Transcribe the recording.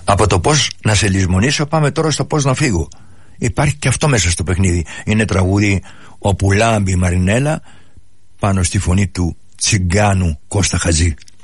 Από το πώς να σε λησμονήσω πάμε τώρα στο πώς να φύγω. Υπάρχει και αυτό μέσα στο παιχνίδι. Είναι τραγούδι όπου λάμπει η Μαρινέλα πάνω στη φωνή του τσιγκάνου Κώστα Χατζή.